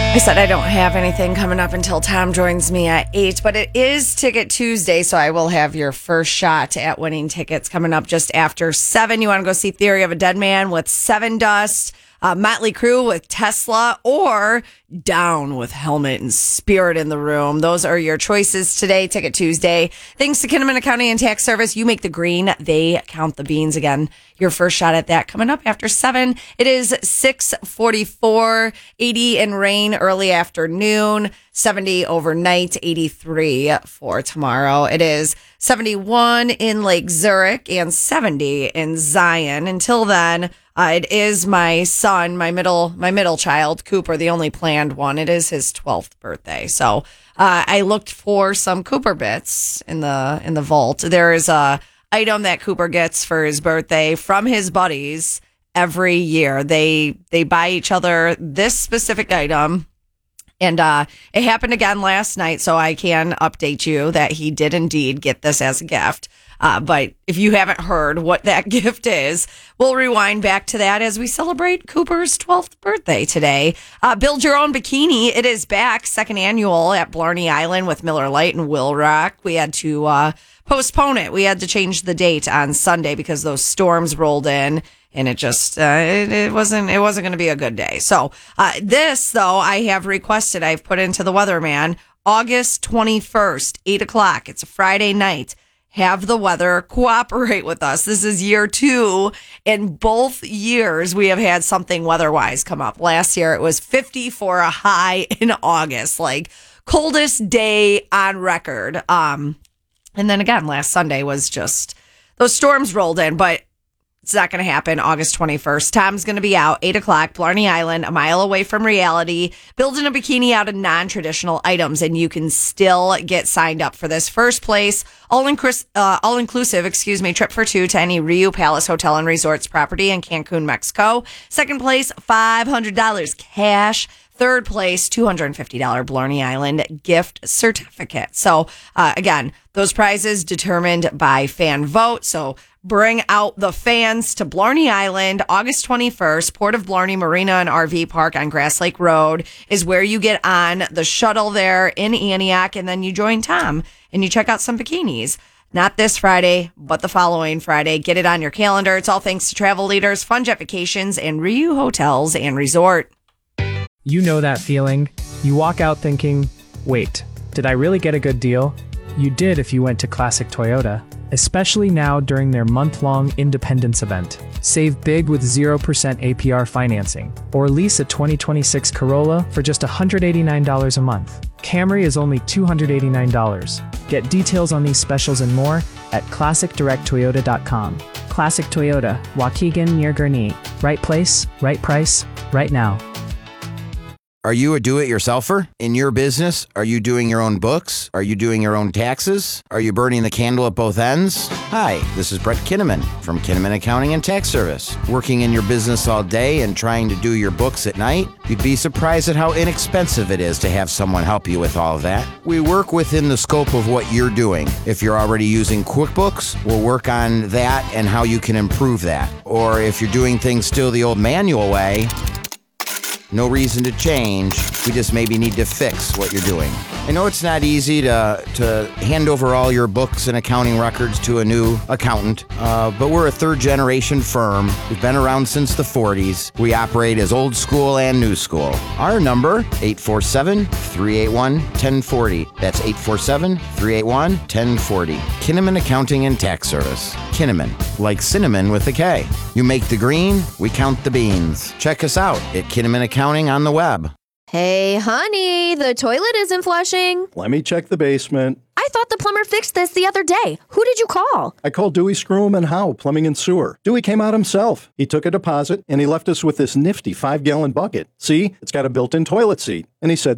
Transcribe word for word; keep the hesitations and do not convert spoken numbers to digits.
I said I don't have anything coming up until Tom joins me at eight, but it is Ticket Tuesday, so I will have your first shot at winning tickets coming up just after seven. You want to go see Theory of a Dead Man with Seven Dust, uh, Motley Crue with Tesla, or Down with Helmet and Spirit in the Room. Those are your choices today, Ticket Tuesday. Thanks to Kinnaman Accounting and Tax Service. You make the green, they count the beans. Again, your first shot at that coming up after seven. It is six forty-four, eighty in rain early afternoon, seventy overnight, eighty-three for tomorrow. It is seventy-one in Lake Zurich and seventy in Zion. Until then, uh, it is my son, my middle, my middle child, Cooper, the only planned one. It is his twelfth birthday. So uh, I looked for some Cooper bits in the in the vault. There is a item that Cooper gets for his birthday from his buddies every year. They they buy each other this specific item. And uh, it happened again last night, so I can update you that he did indeed get this as a gift. Uh, but if you haven't heard what that gift is, we'll rewind back to that as we celebrate Cooper's twelfth birthday today. Uh, build your own bikini. It is back, second annual at Blarney Island with Miller Lite and Will Rock. We had to uh, postpone it. We had to change the date on Sunday because those storms rolled in. And it just, uh, it, it wasn't, it wasn't going to be a good day. So, uh, this though, I have requested, I've put into the weatherman, August twenty-first, eight o'clock. It's a Friday night. Have the weather cooperate with us. This is year two. In both years, we have had something weather-wise come up. Last year, it was fifty for a high in August, like coldest day on record. Um, and then again, last Sunday was just, those storms rolled in, but it's not going to happen August twenty-first. Tom's going to be out, eight o'clock, Blarney Island, a mile away from reality, building a bikini out of non-traditional items. And you can still get signed up for this. First place, all, incre- uh, all inclusive, excuse me, trip for two to any Riu Palace Hotel and Resorts property in Cancun, Mexico. Second place, five hundred dollars cash. Third place, two hundred fifty dollars Blarney Island gift certificate. So, uh, again, those prizes determined by fan vote. So, bring out the fans to Blarney Island, August twenty-first. Port of Blarney Marina and R V Park on Grass Lake Road is where you get on the shuttle there in Antioch, and then you join Tom and you check out some bikinis. Not this Friday, but the following Friday. Get it on your calendar. It's all thanks to Travel Leaders, Fun Jet Vacations, and Riu Hotels and Resort. You know that feeling. You walk out thinking, wait, did I really get a good deal? You did if you went to Classic Toyota, especially now during their month-long Independence event. Save big with zero percent A P R financing, or lease a twenty twenty-six Corolla for just one hundred eighty-nine dollars a month. Camry is only two hundred eighty-nine dollars. Get details on these specials and more at classic direct toyota dot com. Classic Toyota, Waukegan near Gurnee. Right place, right price, right now. Are you a do-it-yourselfer in your business? Are you doing your own books? Are you doing your own taxes? Are you burning the candle at both ends? Hi, this is Brett Kinnaman from Kinnaman Accounting and Tax Service. Working in your business all day and trying to do your books at night? You'd be surprised at how inexpensive it is to have someone help you with all of that. We work within the scope of what you're doing. If you're already using QuickBooks, we'll work on that and how you can improve that. Or if you're doing things still the old manual way, no reason to change. We just maybe need to fix what you're doing. I know it's not easy to to hand over all your books and accounting records to a new accountant, uh, but we're a third-generation firm. We've been around since the forties. We operate as old school and new school. Our number, eight four seven, three eight one, one zero four zero. That's eight four seven, three eight one, one zero four zero. Kinnaman Accounting and Tax Service. Kinnaman, like cinnamon with a K. You make the green, we count the beans. Check us out at Kinnaman Accounting on the web. Hey, honey, the toilet isn't flushing. Let me check the basement. I thought the plumber fixed this the other day. Who did you call? I called Dewey Screw and Howe, Plumbing and Sewer. Dewey came out himself. He took a deposit, and he left us with this nifty five-gallon bucket. See, it's got a built-in toilet seat. And he said,